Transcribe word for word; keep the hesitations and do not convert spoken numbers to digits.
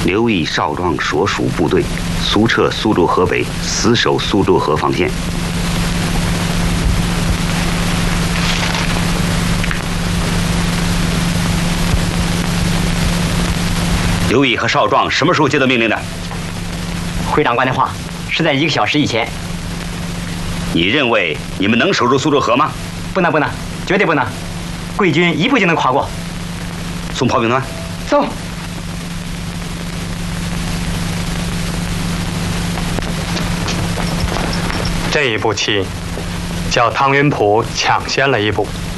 刘毅、邵壮所属部队速撤苏州河北，死守苏州河防线。刘毅和邵壮什么时候接到命令的？ 回长官的话是在一个小时以前。 你认为你们能守住苏州河吗？ 不能，不能，绝对不能。贵军一步就能跨过。 送炮兵团。 走。 这一步棋，叫汤云浦抢先了一步。